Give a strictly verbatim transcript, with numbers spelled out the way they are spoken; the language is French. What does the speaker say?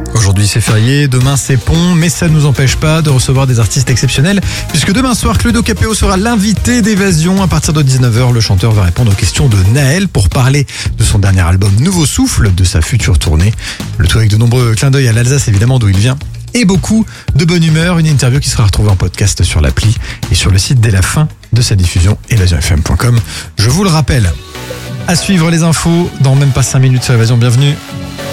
Aujourd'hui c'est férié, demain c'est pont, mais ça ne nous empêche pas de recevoir des artistes exceptionnels, puisque demain soir, Cluedo Capéo sera l'invité d'Évasion. À partir de dix-neuf heures, le chanteur va répondre aux questions de Naël pour parler de son dernier album Nouveau Souffle, de sa future tournée. Le tout avec de nombreux clins d'œil à l'Alsace, évidemment, d'où il vient, et beaucoup de bonne humeur. Une interview qui sera retrouvée en podcast sur l'appli et sur le site dès la fin de sa diffusion, évasion f m point com. Je vous le rappelle. À suivre les infos dans même pas cinq minutes sur Évasion. Bienvenue.